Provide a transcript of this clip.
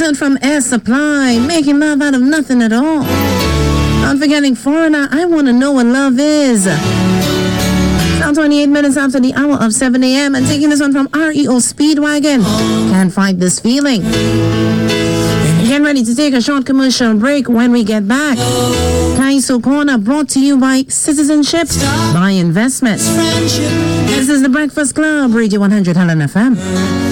one from Air Supply, making love out of nothing at all. Not forgetting Foreigner, I want to know what love is. Now 28 minutes after the hour of 7 a.m. and taking this one from REO Speedwagon. Can't fight this feeling. Get ready to take a short commercial break. When we get back, Kaiso Corner brought to you by Citizenship by Investment. This is the Breakfast Club, Radio 100 Helen FM.